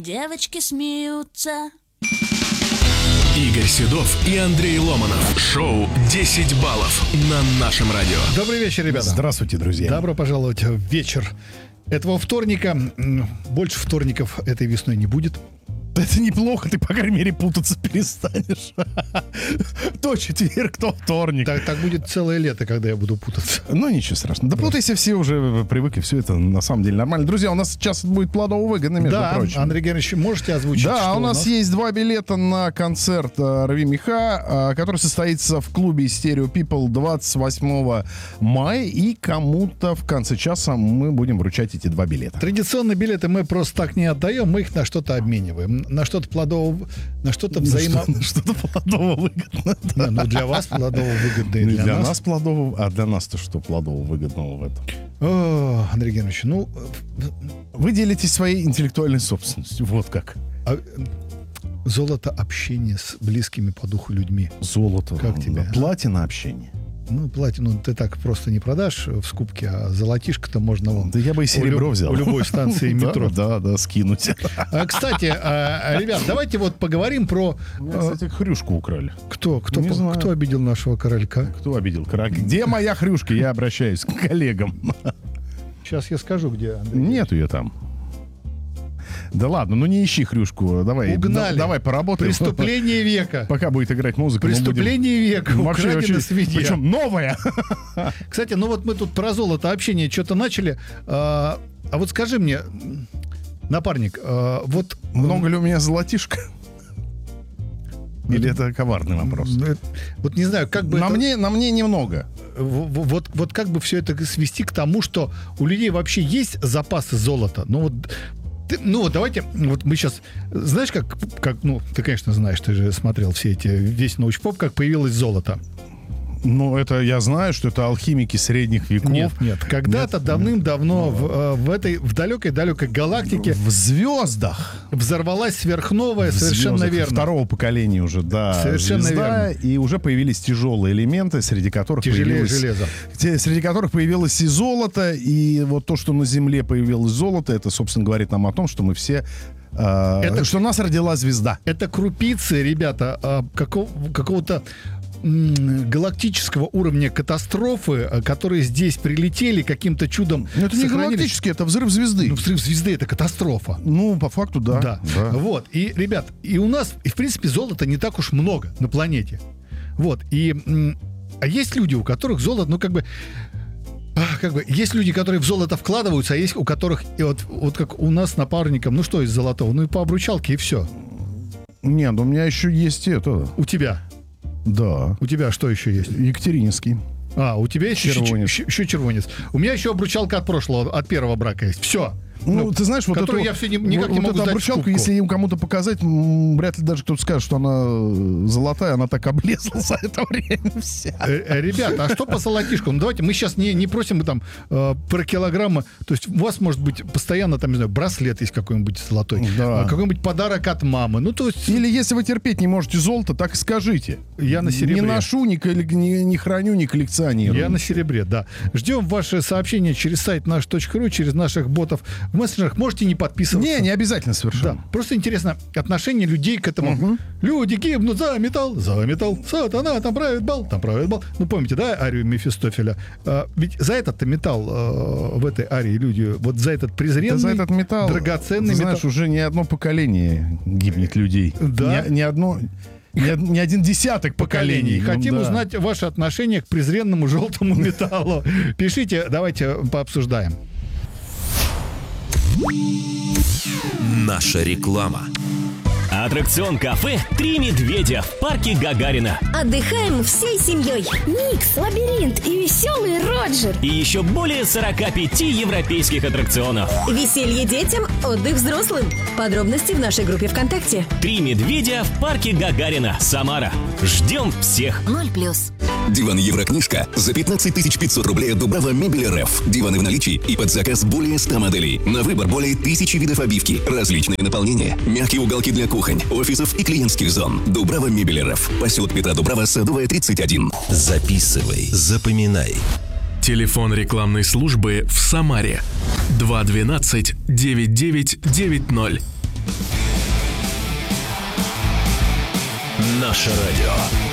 девочки смеются. Игорь Седов и Андрей Ломанов. Шоу «10 баллов» на нашем радио. Добрый вечер, ребята. Здравствуйте, друзья. Добро пожаловать в вечер этого вторника. Больше вторников этой весной не будет. Это неплохо, ты, по крайней мере, путаться перестанешь. То четверг, то вторник. Так будет целое лето, когда я буду путаться. Ну, ничего страшного. Да путайся, все уже привыкли, все это на самом деле нормально. Друзья, у нас сейчас будет плодово-выгодно, между прочим. Андрей Германович, можете озвучить, да, что у нас есть 2 билета на концерт «Рви меха», который состоится в клубе Stereo People 28 мая. И кому-то в конце часа мы будем вручать эти 2 билета. Традиционные билеты мы просто так не отдаем, мы их на что-то обмениваем. На что-то плодово, на что-то Что-то плодово-выгодно. Да. Ну, для вас плодово-выгодно, и для нас плодово. А для нас-то что плодово-выгодного в этом? О, Андрей Германович, ну... Вы делитесь своей интеллектуальной собственностью. Вот как. Золото общения с близкими по духу людьми. Золото. Как тебе? Платина общения. Ну, платину ты так просто не продашь в скупке, а золотишко-то можно вон. Да я бы и серебро взял. У любой станции метро. Да, скинуть. Кстати, ребят, давайте вот поговорим про... Кстати, хрюшку украли. Кто обидел нашего королька? Кто обидел королька? Где моя хрюшка? Я обращаюсь к коллегам. Сейчас я скажу, где, Андрей. Нету ее там. Да ладно, ну не ищи хрюшку. Давай, угнали. Давай поработаем. Преступление века. Пока будет играть музыка. Преступление века. Украдено свинья. Причем новая. Кстати, ну вот мы тут про золото общение что-то начали. А вот скажи мне, напарник, вот... Много ли у меня золотишка? Или это коварный вопрос? Вот не знаю, как бы... На мне немного. Вот как бы все это свести к тому, что у людей вообще есть запасы золота. Ну вот давайте, вот мы сейчас, знаешь, как, ну, ты, конечно, знаешь, ты же смотрел весь научпоп, как появилось золото. Ну, это я знаю, что это алхимики средних веков. Нет. Когда-то давным-давно в далекой-далекой галактике... В звездах. Взорвалась сверхновая, совершенно верно. Второго поколения уже, да. Совершенно звезда, верно. И уже появились тяжелые элементы, среди которых появилось и золото. И вот то, что на Земле появилось золото, это, собственно, говорит нам о том, что мы все... что у нас родилась звезда. Это крупицы, ребята, какого-то галактического уровня катастрофы, которые здесь прилетели каким-то чудом. Но это не галактический, это взрыв звезды. Ну, взрыв звезды — это катастрофа. Ну, по факту, да. Вот. И, ребят, и у нас, в принципе, золота не так уж много на планете. Вот. А есть люди, у которых золото, ну, как бы есть люди, которые в золото вкладываются, а есть у которых, и вот как у нас с напарником, ну, что из золотого? Ну, и по обручалке, и все. Нет, у меня еще есть это. У тебя? Да. У тебя что еще есть? Екатерининский. У тебя есть червонец. Еще червонец. У меня еще обручалка от первого брака есть. Все. Ну, ты знаешь, вот которую я все никак не могу сдать обручалку, если им кому-то показать, вряд ли даже кто-то скажет, что она золотая, она так облезла за это время вся. Ребята, а что по золотишку? Ну, давайте, мы сейчас не просим там про килограммы. То есть у вас может быть постоянно, там, не знаю, браслет есть какой-нибудь золотой, какой-нибудь подарок от мамы. Ну, то есть... Или если вы терпеть не можете золото, так и скажите. Я на серебре. Не ношу, не храню, не коллекционирую. Я на серебре, да. Ждем ваши сообщения через сайт наш.ру, через наших ботов в мессенджерах. Можете не подписываться. Не обязательно совершенно. Да. Просто интересно отношение людей к этому. Люди гибнут за металл. Сатана, там правит бал. Ну, помните, да, арию Мефистофеля? Ведь за этот-то металл в этой арии люди, вот за этот презренный, за этот металл, драгоценный знаешь, металл. уже не одно поколение гибнет людей. Да. Не один десяток поколений. Хотим узнать ваше отношение к презренному желтому металлу. Пишите, давайте пообсуждаем. Наша реклама. Аттракцион кафе «Три медведя» в парке Гагарина. Отдыхаем всей семьей. Микс, лабиринт и веселый Роджер. И еще более 45 европейских аттракционов. Веселье детям, отдых взрослым. Подробности в нашей группе ВКонтакте. «Три медведя» в парке Гагарина, Самара. Ждем всех. 0+. Диван Еврокнижка за 15 500 рублей от Дубрава Мебель РФ. Диваны в наличии и под заказ более 100 моделей. На выбор более 1000 видов обивки. Различные наполнения. Мягкие уголки для кухонь, офисов и клиентских зон. Дубрава Мебель РФ. Поселок Петра Дубрава, Садовая, 31. Записывай, запоминай. Телефон рекламной службы в Самаре 212 9990. Наше радио.